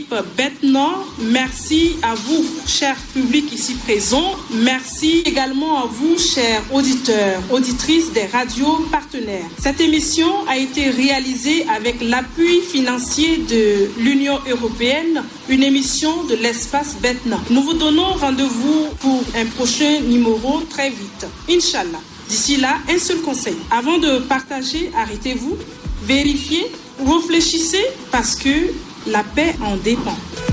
l'équipe Bête Nord. Merci à vous, chers publics ici présents. Merci également à vous, chers auditeurs, auditrices des radios partenaires. Cette émission a été réalisée avec l'appui financier de l'Union européenne, une émission de l'espace Bête Nord. Nous vous donnons rendez-vous pour un prochain numéro très vite, Inch'Allah. D'ici là, un seul conseil. Avant de partager, arrêtez-vous, vérifiez, réfléchissez parce que la paix en dépend.